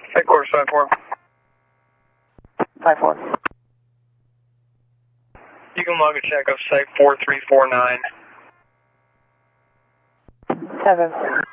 Headquarters 5-4. 5-4. You can log a check of Site 4349. 7.